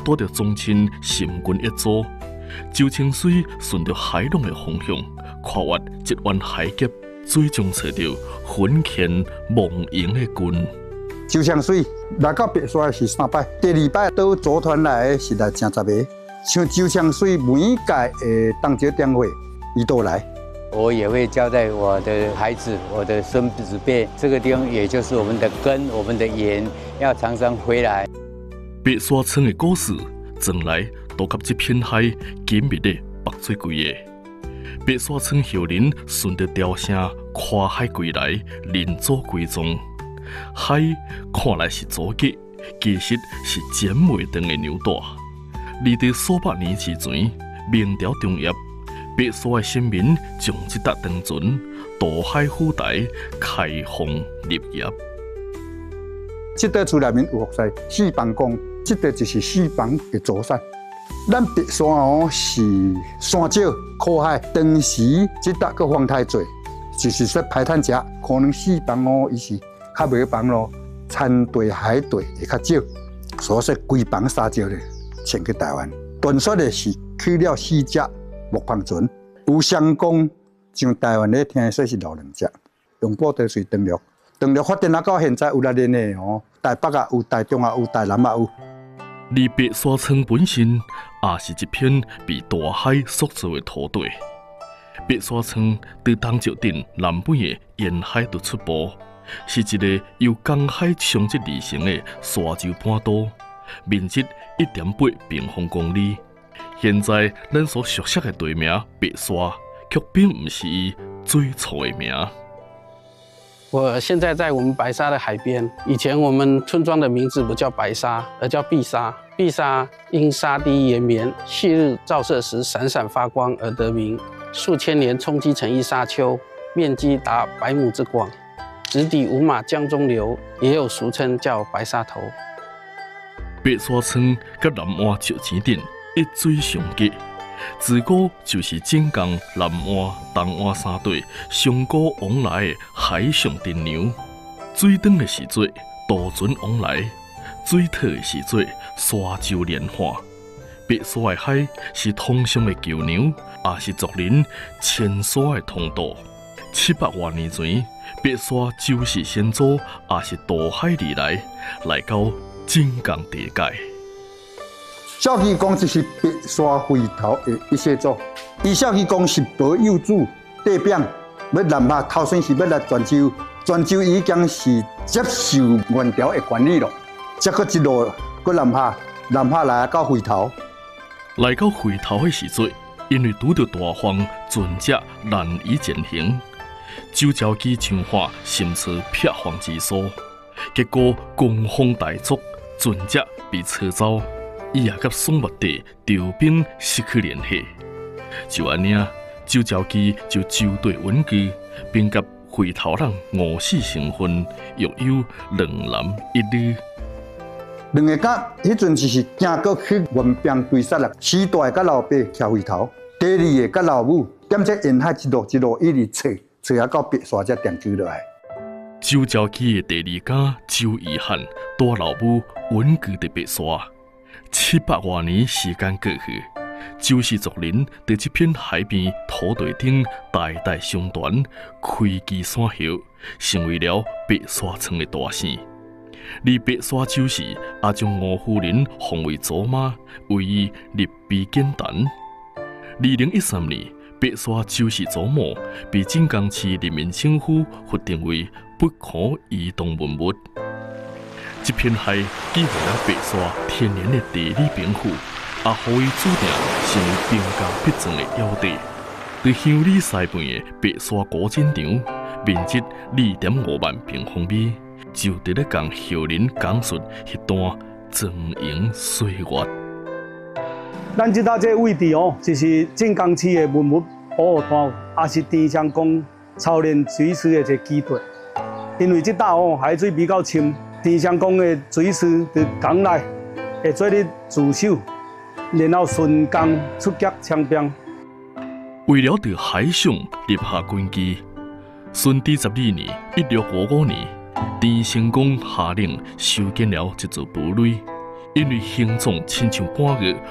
带着宗亲行军一组，周清水顺着海浪的方向，跨越一湾海峡，最终找到魂牵梦萦的军。 周清水来到白沙是3摆，第2摆到组团来的是来10个，像周清水每一届的当节电会，伊都来。 我也会交代我的孩子、我的孙子辈，这个地方也就是我们的根、我们的源，要常常回来。 白沙村的故事，从来都甲这片海紧密的绑做规个。白沙村后人顺着潮声跨海归来，人祖归宗。海看来是阻隔，其实是剪袂断的纽带。历经数百年之前，明朝中叶。白沙的先民将这搭长船渡海赴台，开荒立业。 这块厝内面有服侍四房宫，这块就是四房的祖山。咱白沙是山少靠海，当时这搭个风太多，就是说排碳者可能四房伊是较袂房咯，产地海地会较少，所以说规房沙石咧迁去台湾。传说的是去了4只。木棒船有相公，像台湾咧听说是老2只，用布袋水登陆，发展到现在有来练的哦，台北啊有，台中啊有，台南啊有。 而白沙村本身也是一片被大海塑造的土地。白沙村在东石镇南边的沿海就出步，是一个由江海相接而成的沙洲半岛，面积1.8平方公里。现在咱所熟悉的地名白沙，却并不是伊最初的名。 我现在在我们白沙的海边，以前我们村庄的名字不叫白沙，而叫碧沙。碧沙因沙滴延绵，旭日照射时闪闪发光而得名。数千年冲积成一沙丘，面积达100亩之广，直抵五马江中流，也有俗称叫白沙头。 白沙村甲南湾石前镇一水相隔，自古就是井冈、南湾、东湾3地上古往来的海上电流。水长的时节，渡船往来；水退的时节，沙洲连环。白沙的海是通商的桥梁，也是族人迁徙的通道。700多年前，白沙就是先祖，也是渡海而来，来到井冈地界。 小渔公就是白沙回头的一些组，伊小渔公是保佑主代表，要南下头先是要来泉州，泉州已经是接受元朝的管理了，再搁一路搁南下来到回头。 来到回头的时节，因为拄着大风，船只难以前行，周礁基枪化深处撇荒之所，结果狂风大作，船只被吹走。伊也甲宋末地调兵失去联系，就安尼，周礁基就就地稳居，并甲回头人5死成婚，育有2男1女。 2个甲迄阵就是行过去援兵对杀啦，时代甲老爸徛回头，第2个甲老母踮这沿海一路一直找啊到白沙才定居落来。 周礁基的第2家周遗汉带老母稳居伫白沙。700多年时间过去，周氏族人在这片海边土地顶代代相传，开基散叶，成为了白沙村的大姓。而白沙周氏也将吴夫人封为祖妈，为伊立碑建坛。2013年，白沙周氏祖墓被晋江市人民政府核定为不可移动文物。这片海既为了白沙天然的地理禀赋，也予伊注定成为兵家必争的要地。在乡里西边的白沙古战场，面积2.5万平方米，就伫咧共后人讲述迄段庄严岁月。 咱即搭这位置哦，就是晋江市的文物保护团，也是田乡公操练水师的一个基地。因为即搭哦海水比较深。田乡公的水师伫港内会做咧自首，然后顺江出击枪兵。 为了在海上立下根基，顺治12年（1655年），田乡公下令修建了一座堡垒， 因为形状亲像半月，